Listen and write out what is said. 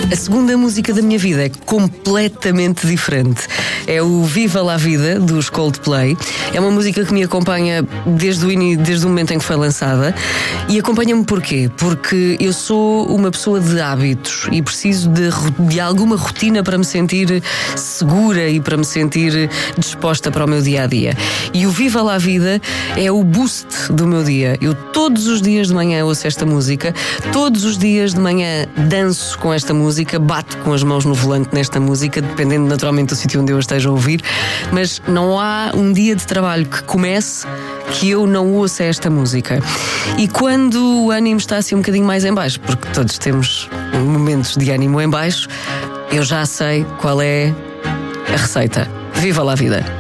A segunda música da minha vida é completamente diferente. É o Viva la Vida, dos Coldplay. É uma música que me acompanha desde o momento em que foi lançada. E acompanha-me porquê? Porque eu sou uma pessoa de hábitos e preciso de alguma rotina para me sentir segura e para me sentir disposta para o meu dia-a-dia. E o Viva la Vida é o boost do meu dia. Eu todos os dias de manhã ouço esta música, todos os dias de manhã danço com esta música, bato com as mãos no volante nesta música, dependendo naturalmente do sítio onde eu esteja a ouvir, mas não há um dia de trabalho que comece que eu não ouça esta música. E quando o ânimo está assim um bocadinho mais em baixo, porque todos temos momentos de ânimo em baixo, eu já sei qual é a receita. Viva la Vida!